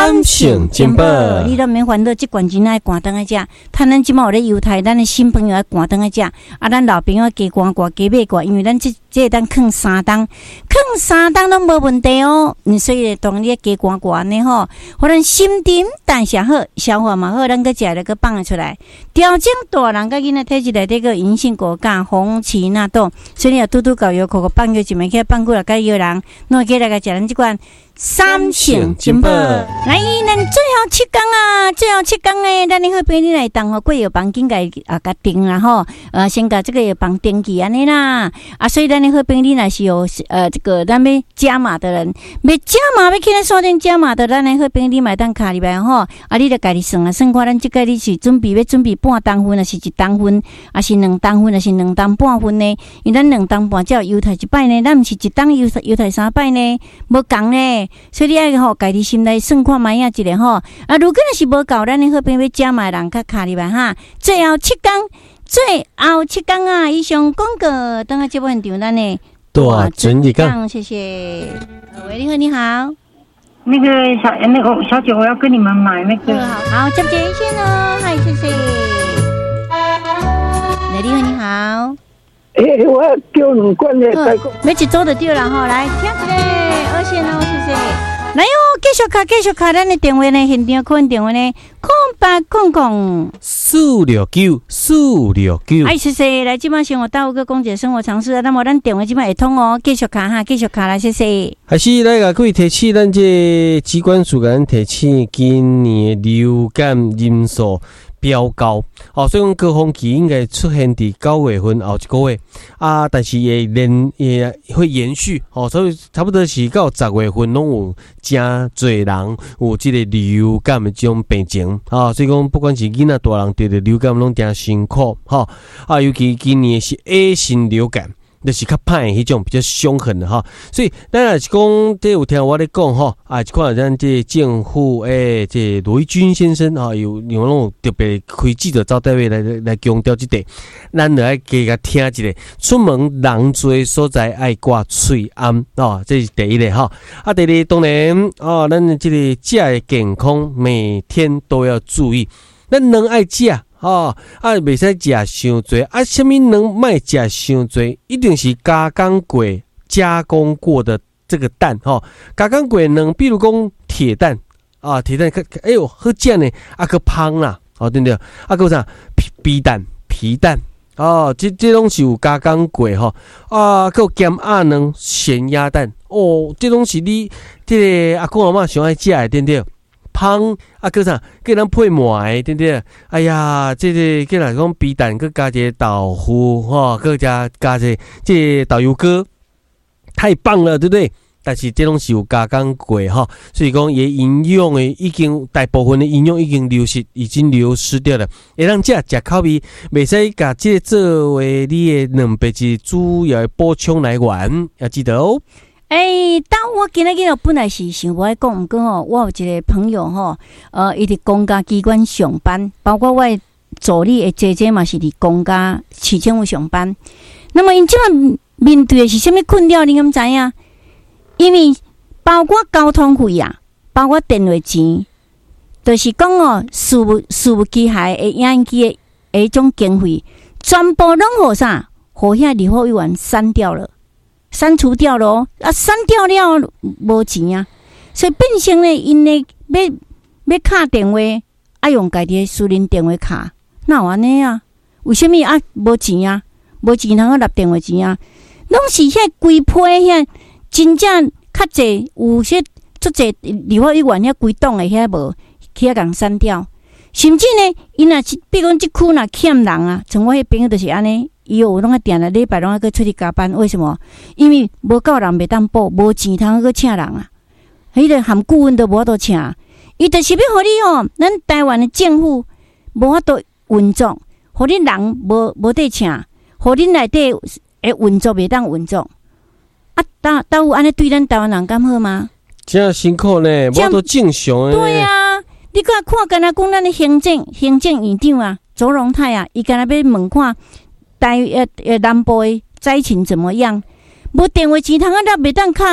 三省金宝， 你都免烦恼，这罐钱爱赶灯来食。趁咱即马有咧犹太，咱的新朋友爱赶灯来食，啊，咱老朋友加赶挂加买挂，因为咱这会当放3冬都无问题哦。所以当你加赶挂安尼吼，互咱心沉代谢好，消化嘛好，咱个食了个放出来，调整大人甲囡仔体质内底个银杏果干、红荠纳豆，所以你要拄搞油口放叫一枚起放过来甲摇人，弄起来个食咱即款。三省金宝，来，咱最后7天啊，最后7天诶，咱的好朋友来当吼，过药房紧甲甲订啦吼，先甲这个药房登记安尼啦，所以咱的好朋友若是有这个咱要加码的人，要加码要去咱锁定加码的，咱的好朋友你买单卡里边吼，你着家己算算看咱即个你是准备半冬份，还是1冬份，还是2冬份，还是2冬半份呢？因为咱2冬半才有犹太一摆呢，咱毋是1冬犹太3摆呢，无共呢。所以你爱吼，家己心内算看卖一个吼。如果若是无够，咱的好朋友要加买人较卡里吧哈。最后7天啊，以上广告，等下节目现场咱的大准一讲， 谢谢。喂，你好， 那个小姐，我要跟你们买那个。 好，接接线哦，嗨，谢谢。你好。 我要叫2罐的， 每一组就对了吼，来听一个2线哦，谢谢。来哦，继续卡，咱的电话呢，现场可能电话呢，0800 469。 谢谢，来，今晚生活大有个讲解生活常识啊，那么咱电话今晚会通哦，继续卡来，谢谢。 还是来个各位提起咱这机关署给咱提起今年的流感人数飙高，所以讲高峰期应该出现伫9月份后一个月但是也会延续，所以差不多是到10月份拢有真侪人有这个流感的这种病情所以讲不管是囡仔大人得流感拢真辛苦尤其今年是 A 型流感。就是较歹迄种比较凶狠的所以咱也是讲，这有听我咧讲一看咱这政府这罗一军先生有拢特别开记者招待会来强调这点，咱就爱加个听一下，出门人多所在爱挂喙安这是第一个第二当然咱这个食的健康每天都要注意，咱能爱食。袂使食伤多什么能卖食伤多，一定是加工过的这个蛋加工过能，比如讲铁蛋铁蛋好食呢个芳啦对不对个啥皮蛋这拢是有加工过还有咸鸭卵咸鸭蛋这拢是你这个阿公阿嬷上爱食的对不对芳叫啥？叫咱配糜对不对？哎呀，这个叫来讲皮蛋，佮加一个豆腐佮加一个这豆油糕，太棒了，对不对？但是这拢是有加工过所以讲也营养的已经大部分的营养已经流失掉了。会让食口味，袂使甲这个作为你的蛋白质主要的补充来源，要记得哦。 当我今日本来是想要讲，毋过我有一个朋友伊伫公家机关上班，包括我助理的姐姐嘛是伫公家市政府上班。那么因即摆面对的是啥物困扰？你敢知影？因为包括交通费包括电话钱，就是讲事务机械的影印机的迄种经费，全部拢互啥？互遐立法委员删除掉了删掉了无钱所以变成呢，因呢要敲电话用家己的私人电话卡，哪有安尼为什么无钱无钱通立电话钱拢是遐规批遐真正较济有些足济立法委员遐规档的遐无去共删掉，甚至呢，因若比如讲即区若欠人像我迄朋友就是安尼。伊有拢定了礼拜拢去出去加班，为什么？因为无够人袂当补，无钱通去请人迄个含顾问都无法度请，伊就是要互你咱台湾的政府无法度运作，互你人无得请，互恁内底会运作袂当运作都有安尼对咱台湾人敢好吗？ 真辛苦呢，无法度正常对你看敢若讲咱的行政院长周荣泰伊敢若要问看。南部的灾情怎么样？无电话钱通袂当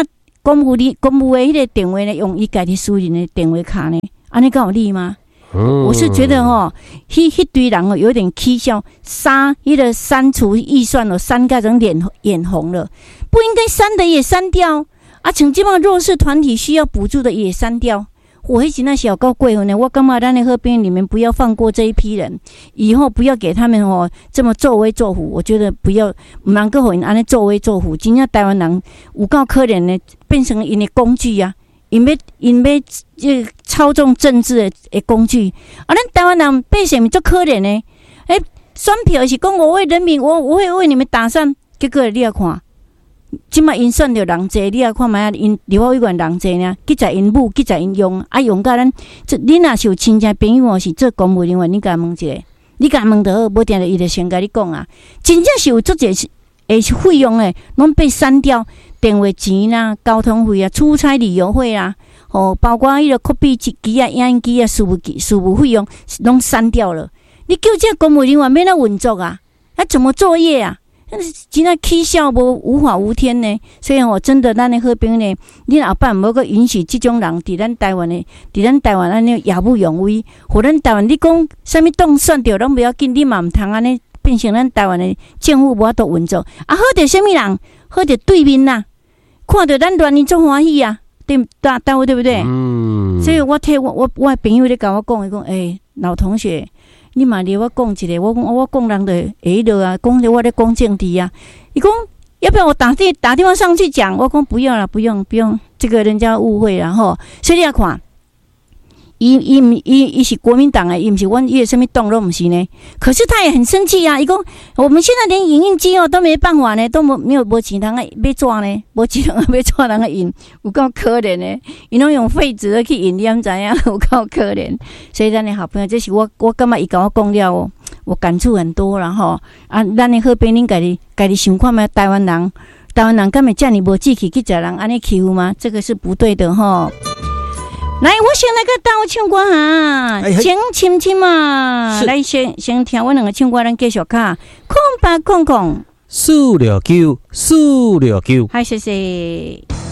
公务的迄个电话呢，用伊家己私人的电话卡呢，安尼敢有理吗？我是觉得迄堆人有点蹊跷，迄个删除预算删到人眼红了，不应该删的也删掉啊！像这帮弱势团体需要补助的也删掉。我迄时那小够过分呢，我感觉咱的河边你们不要放过这一批人，以后不要给他们这么作威作福。我觉得不要，唔能够互因安尼作威作福。真正台湾人有够可怜的，变成因的工具啊！因要操纵政治的工具啊！咱台湾人百姓足可怜的，选票是讲我为人民，我会为你们打算。结果你来看，今麦因选着人济，你来看卖因立法委员人济呢，记在因母，记在因用，用到咱，你若是有亲戚朋友是做公务人员，你甲问一下，你甲问就好，无定着伊就先甲你讲啊，真正是有足侪费用诶，拢被删掉。电话钱啦、交通费啊、出差旅游费啦，包括迄个 copy 机啊、影印机啊、事务费用拢删掉了。你叫这公务人员免那运作啊？怎么作业啊？真正蹊跷无法无天呢。所以真的咱的好朋友呢，你后摆无个允许这种人伫咱台湾安尼耀武扬威，互咱台湾你讲啥物党选着拢不要紧，你嘛唔通安尼变成咱台湾的政府无法度运作啊！好着啥物人？好着对面啦。看到咱乱人足欢喜啊，对不对？所以我替我的朋友咧甲我讲，伊讲老同学，你嘛咧我讲一个，我讲人就会落啊，讲我咧讲政治啊。伊讲要不要我打电话上去讲？我讲不要啦，不用，这个人家误会然后，所以你要看。伊是国民党的，伊不是阮伊的什么党拢不是呢？可是他也很生气啊！伊讲我们现在连影印机都没办法呢，都没有钱通要抓呢，无钱通要抓人个印，有够可怜呢！伊拢用废纸去印，你毋知影有够可怜。所以咱的好朋友，这是我感觉伊甲我讲了我感触很多啦吼啊！咱的好朋友，恁家己想看觅台湾人敢会遮尔无志气去食人安尼欺负吗？这个是不对的吼。来，我先来个倒唱歌哈，请亲亲嘛，来先听我两个唱歌，咱继续卡，空吧空空， 469，469， 好，谢谢。